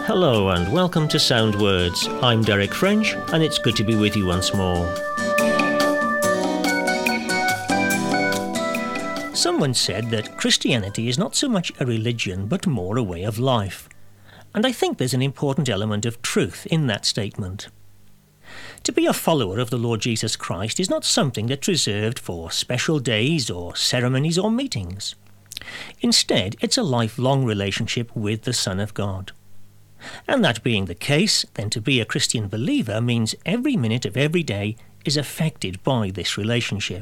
Hello and welcome to Sound Words. I'm Derek French and it's good to be with you once more. Someone said that Christianity is not so much a religion but more a way of life. And I think there's an important element of truth in that statement. To be a follower of the Lord Jesus Christ is not something that's reserved for special days or ceremonies or meetings. Instead, it's a lifelong relationship with the Son of God. And that being the case, then to be a Christian believer means every minute of every day is affected by this relationship.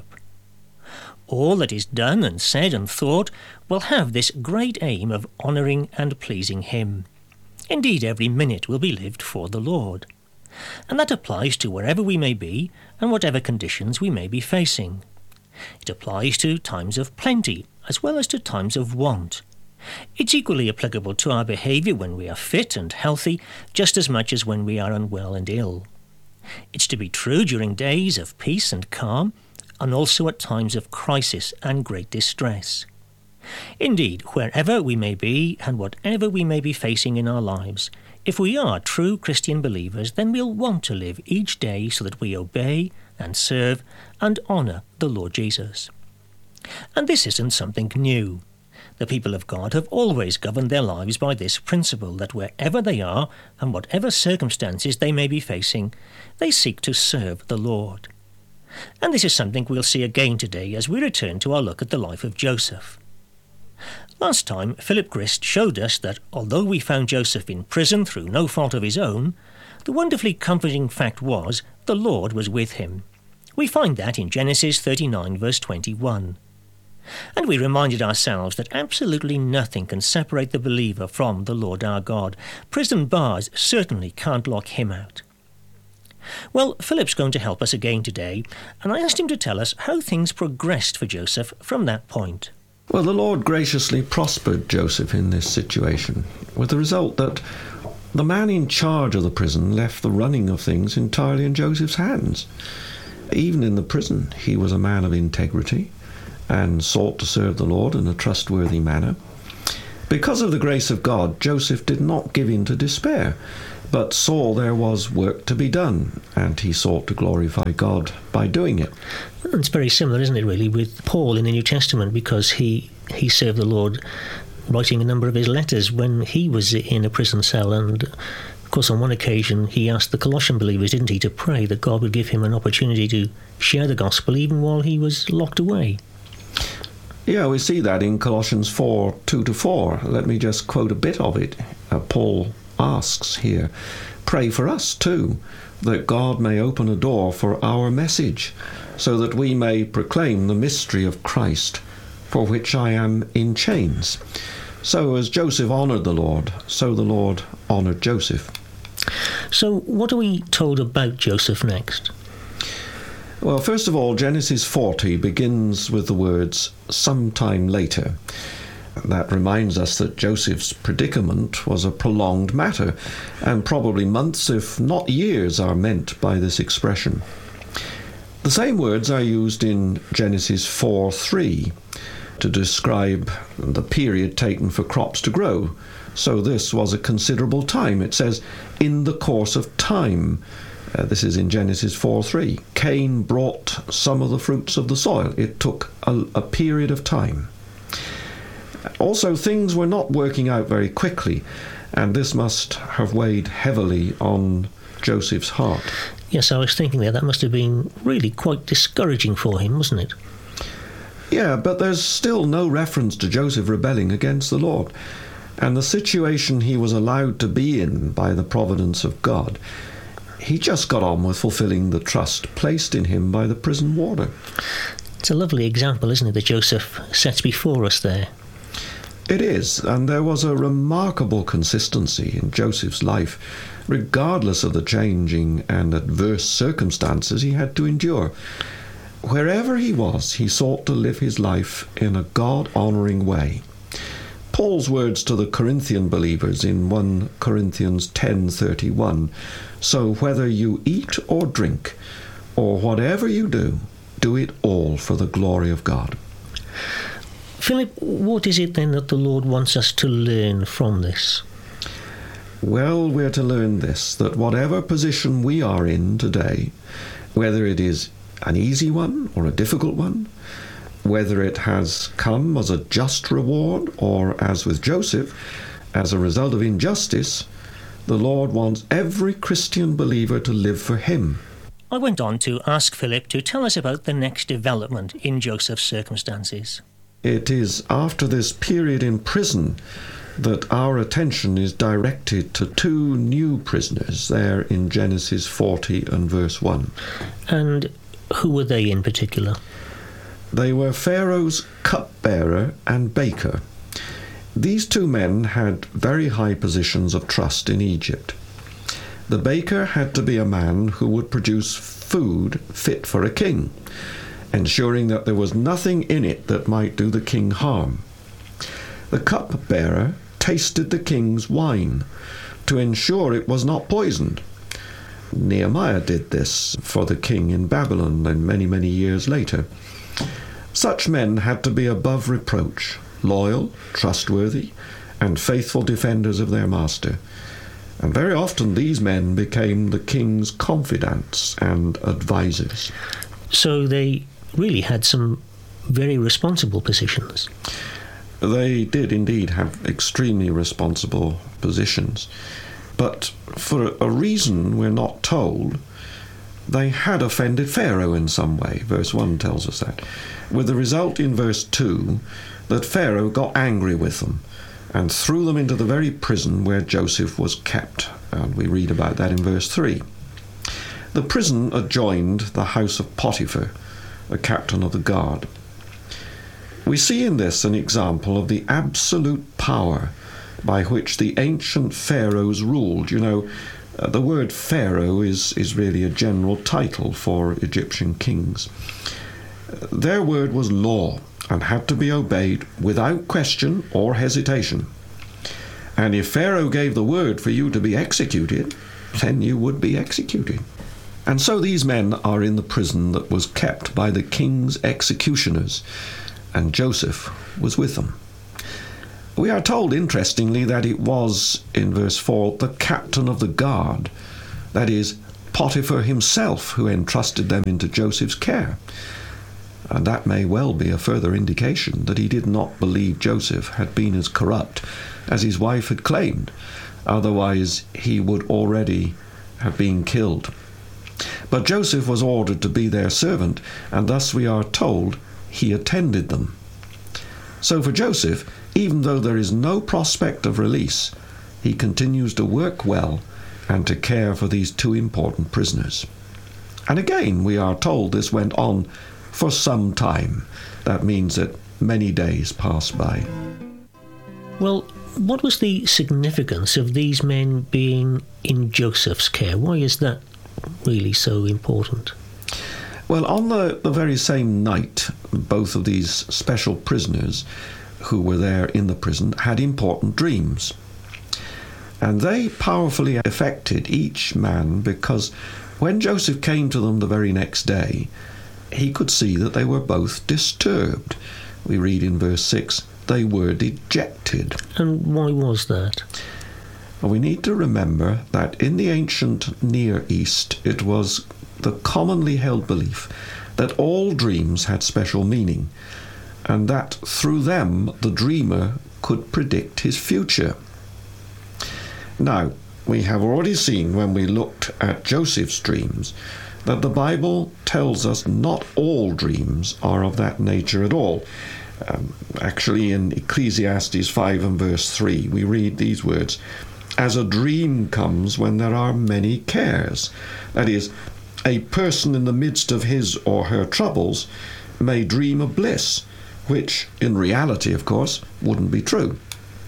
All that is done and said and thought will have this great aim of honouring and pleasing Him. Indeed, every minute will be lived for the Lord. And that applies to wherever we may be and whatever conditions we may be facing. It applies to times of plenty as well as to times of want. It's equally applicable to our behaviour when we are fit and healthy, just as much as when we are unwell and ill. It's to be true during days of peace and calm, and also at times of crisis and great distress. Indeed, wherever we may be and whatever we may be facing in our lives, if we are true Christian believers, then we'll want to live each day so that we obey and serve and honour the Lord Jesus. And this isn't something new. The people of God have always governed their lives by this principle that wherever they are and whatever circumstances they may be facing, they seek to serve the Lord. And this is something we'll see again today as we return to our look at the life of Joseph. Last time, Philip Grist showed us that although we found Joseph in prison through no fault of his own, the wonderfully comforting fact was the Lord was with him. We find that in Genesis 39 verse 21. And we reminded ourselves that absolutely nothing can separate the believer from the Lord our God. Prison bars certainly can't lock him out. Well, Philip's going to help us again today, and I asked him to tell us how things progressed for Joseph from that point. Well, the Lord graciously prospered Joseph in this situation, with the result that the man in charge of the prison left the running of things entirely in Joseph's hands. Even in the prison, he was a man of integrity and sought to serve the Lord in a trustworthy manner. Because of the grace of God, Joseph did not give in to despair, but saw there was work to be done, and he sought to glorify God by doing it. It's very similar, isn't it, really, with Paul in the New Testament, because he served the Lord writing a number of his letters when he was in a prison cell, and of course on one occasion he asked the Colossian believers, didn't he, to pray that God would give him an opportunity to share the gospel even while he was locked away. Yeah, we see that in Colossians 4, 2-4. Let me just quote a bit of it. Paul asks here, "Pray for us too, that God may open a door for our message, so that we may proclaim the mystery of Christ, for which I am in chains." So as Joseph honoured the Lord, so the Lord honoured Joseph. So what are we told about Joseph next? Well, first of all, Genesis 40 begins with the words, "sometime later." That reminds us that Joseph's predicament was a prolonged matter, and probably months, if not years, are meant by this expression. The same words are used in Genesis 4:3 to describe the period taken for crops to grow. So this was a considerable time. It says, "in the course of time." This is in Genesis 4:3. Cain brought some of the fruits of the soil. It took a period of time. Also, things were not working out very quickly, and this must have weighed heavily on Joseph's heart. Yes, I was thinking that must have been really quite discouraging for him, wasn't it? Yeah, but there's still no reference to Joseph rebelling against the Lord, and the situation he was allowed to be in by the providence of God. He just got on with fulfilling the trust placed in him by the prison warder. It's a lovely example, isn't it, that Joseph sets before us there? It is, and there was a remarkable consistency in Joseph's life, regardless of the changing and adverse circumstances he had to endure. Wherever he was, he sought to live his life in a God-honouring way. Paul's words to the Corinthian believers in 1 Corinthians 10:31, "So whether you eat or drink, or whatever you do, do it all for the glory of God." Philip, what is it then that the Lord wants us to learn from this? Well, we're to learn this, that whatever position we are in today, whether it is an easy one or a difficult one, whether it has come as a just reward or, as with Joseph, as a result of injustice, the Lord wants every Christian believer to live for him. I went on to ask Philip to tell us about the next development in Joseph's circumstances. It is after this period in prison that our attention is directed to two new prisoners there in Genesis 40 and verse 1. And who were they in particular? They were Pharaoh's cupbearer and baker. These two men had very high positions of trust in Egypt. The baker had to be a man who would produce food fit for a king, ensuring that there was nothing in it that might do the king harm. The cupbearer tasted the king's wine to ensure it was not poisoned. Nehemiah did this for the king in Babylon and many, many years later. Such men had to be above reproach, loyal, trustworthy, and faithful defenders of their master. And very often these men became the king's confidants and advisors. So they really had some very responsible positions. They did indeed have extremely responsible positions. But for a reason we're not told, they had offended Pharaoh in some way. Verse 1 tells us that. With the result in verse 2 that Pharaoh got angry with them and threw them into the very prison where Joseph was kept. And we read about that in verse 3. The prison adjoined the house of Potiphar, a captain of the guard. We see in this an example of the absolute power by which the ancient pharaohs ruled. You know, the word pharaoh is really a general title for Egyptian kings. Their word was law and had to be obeyed without question or hesitation. And if Pharaoh gave the word for you to be executed, then you would be executed. And so these men are in the prison that was kept by the king's executioners, and Joseph was with them. We are told, interestingly, that it was, in verse 4, the captain of the guard, that is, Potiphar himself, who entrusted them into Joseph's care. And that may well be a further indication that he did not believe Joseph had been as corrupt as his wife had claimed. Otherwise, he would already have been killed. But Joseph was ordered to be their servant, and thus we are told he attended them. So for Joseph, even though there is no prospect of release, he continues to work well and to care for these two important prisoners. And again, we are told this went on for some time. That means that many days passed by. Well, what was the significance of these men being in Joseph's care? Why is that really so important? Well, on the very same night, both of these special prisoners who were there in the prison had important dreams. And they powerfully affected each man, because when Joseph came to them the very next day, he could see that they were both disturbed. We read in verse 6, they were dejected. And why was that? Well, we need to remember that in the ancient Near East, it was the commonly held belief that all dreams had special meaning, and that through them the dreamer could predict his future. Now, we have already seen when we looked at Joseph's dreams that the Bible tells us not all dreams are of that nature at all. Actually, in Ecclesiastes 5 and verse 3, we read these words, "As a dream comes when there are many cares." That is, a person in the midst of his or her troubles may dream of bliss, which in reality, of course, wouldn't be true.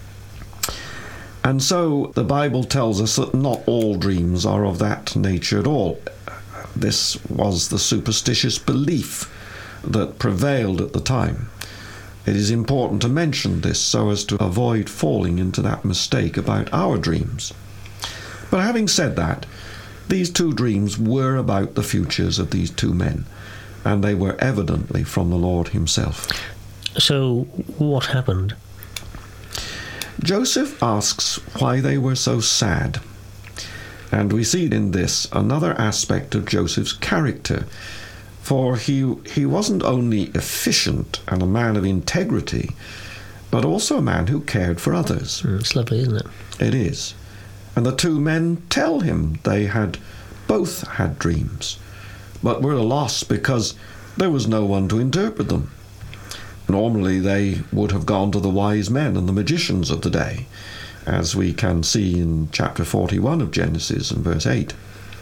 And so the Bible tells us that not all dreams are of that nature at all. This was the superstitious belief that prevailed at the time. It is important to mention this so as to avoid falling into that mistake about our dreams. But having said that, these two dreams were about the futures of these two men, and they were evidently from the Lord himself. So what happened? Joseph asks why they were so sad. And we see in this another aspect of Joseph's character. For he wasn't only efficient and a man of integrity, but also a man who cared for others. It's lovely, isn't it? It is. And the two men tell him they had both had dreams, but were lost because there was no one to interpret them. Normally they would have gone to the wise men and the magicians of the day, as we can see in chapter 41 of Genesis and verse 8.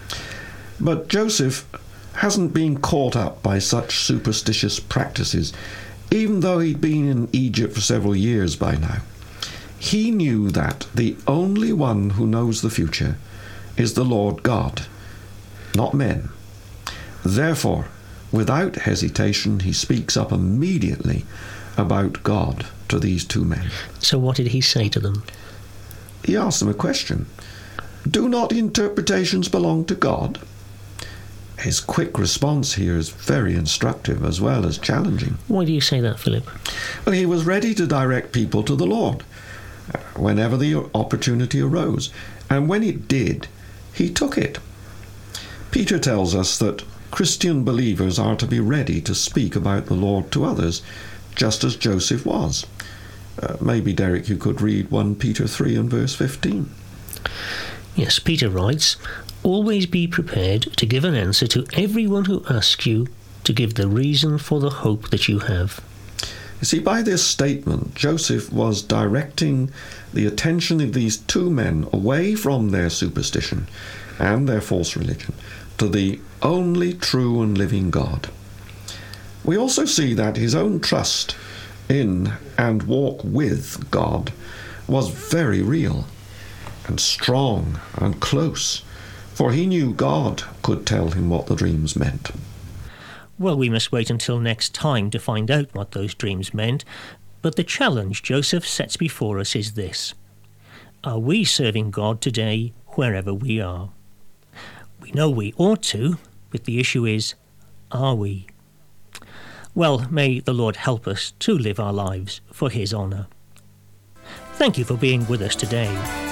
But Joseph hasn't been caught up by such superstitious practices, even though he'd been in Egypt for several years by now. He knew that the only one who knows the future is the Lord God, not men. Therefore, without hesitation, he speaks up immediately about God to these two men. So what did he say to them? He asked them a question. Do not interpretations belong to God? His quick response here is very instructive as well as challenging. Why do you say that, Philip? Well, he was ready to direct people to the Lord whenever the opportunity arose. And when it did, he took it. Peter tells us that Christian believers are to be ready to speak about the Lord to others, just as Joseph was. Maybe, Derek, you could read 1 Peter 3 and verse 15. Yes, Peter writes, always be prepared to give an answer to everyone who asks you to give the reason for the hope that you have. You see, by this statement, Joseph was directing the attention of these two men away from their superstition and their false religion to the only true and living God. We also see that his own trust in and walk with God was very real and strong and close, for he knew God could tell him what the dreams meant. Well, we must wait until next time to find out what those dreams meant, but the challenge Joseph sets before us is this. Are we serving God today wherever we are? We know we ought to, but the issue is, are we? Well, may the Lord help us to live our lives for his honour. Thank you for being with us today.